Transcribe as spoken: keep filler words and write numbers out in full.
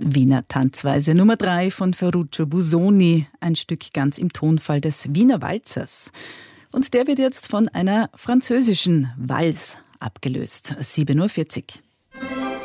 Wiener Tanzweise Nummer drei von Ferruccio Busoni, ein Stück ganz im Tonfall des Wiener Walzers. Und der wird jetzt von einer französischen Vals abgelöst. sieben Uhr vierzig.